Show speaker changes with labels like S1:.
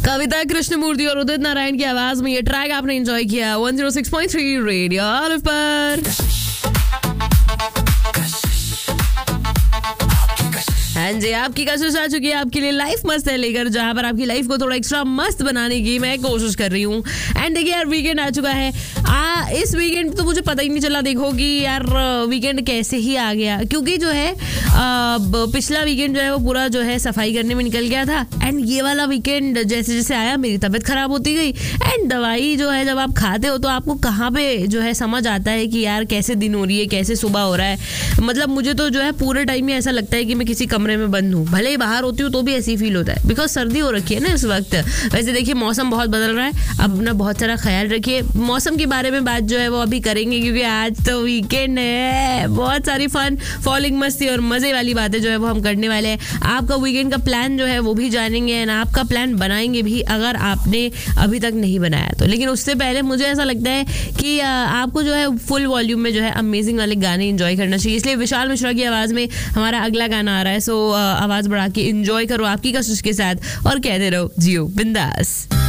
S1: कविता कृष्णमूर्ति और उदित नारायण की आवाज में ये ट्रैक आपने एंजॉय किया 106.3 रेडियो ऑलिव पर। हाँ जी, आपकी कशिश आ चुकी है आपके लिए लाइफ मस्त है लेकर, जहां पर आपकी लाइफ को थोड़ा एक्स्ट्रा मस्त बनाने की मैं कोशिश कर रही हूँ। एंड देखिए यार, वीकेंड आ चुका है। इस वीकेंड तो मुझे पता ही नहीं चला, देखो कि यार वीकेंड कैसे ही आ गया, क्योंकि जो है पिछला वीकेंड जो है वो पूरा जो है सफाई करने में निकल गया था। एंड ये वाला वीकेंड जैसे जैसे आया मेरी तबीयत खराब होती गई। एंड दवाई जो है जब आप खाते हो तो आपको कहाँ पे जो है समझ आता है कि यार कैसे दिन हो रही है, कैसे सुबह हो रहा है। मतलब मुझे तो जो है पूरे टाइम में ऐसा लगता है कि मैं किसी कमरे में बंद हूँ, भले ही बाहर होती हूँ तो भी ऐसी फील होता है, बिकॉज सर्दी हो रखी है ना इस वक्त। वैसे देखिए मौसम बहुत बदल रहा है, अब अपना बहुत सारा ख्याल रखिए। मौसम के बारे में बात जो है वो अभी करेंगे, क्योंकि आज तो वीकेंड है। बहुत सारी फन, फॉलिंग, मस्ती और मजे वाली बातें जो है वो हम करने वाले हैं। आपका वीकेंड का प्लान जो है वो भी जानेंगे एंड आपका प्लान बनाएंगे भी, अगर आपने अभी तक नहीं बनाया तो। लेकिन उससे पहले मुझे ऐसा लगता है कि आपको जो है फुल वॉल्यूम में जो है अमेजिंग वाले गाने एंजॉय करना चाहिए। इसलिए विशाल मिश्रा की आवाज में हमारा अगला गाना आ रहा है। सो आवाज बढ़ा के एंजॉय करो आपकी कशिश के साथ और कहते रहो जियो बिंदास।